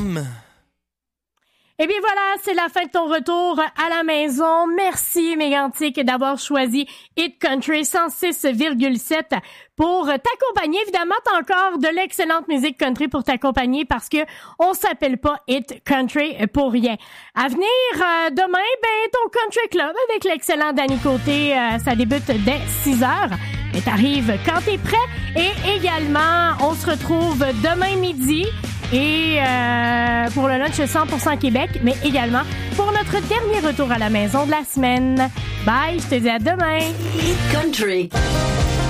Madame. Eh bien voilà, c'est la fin de ton retour à la maison. Merci Mégantic d'avoir choisi Hit Country 106,7 pour t'accompagner. Évidemment, t'as encore de l'excellente musique country pour t'accompagner parce que on s'appelle pas Hit Country pour rien. À venir demain, ton Country Club avec l'excellent Danny Côté, ça débute dès 6h. Et t'arrives quand t'es prêt. Et également, on se retrouve demain midi. Et pour le lunch 100% Québec, mais également pour notre dernier retour à la maison de la semaine. Bye, je te dis à demain. Hit Country.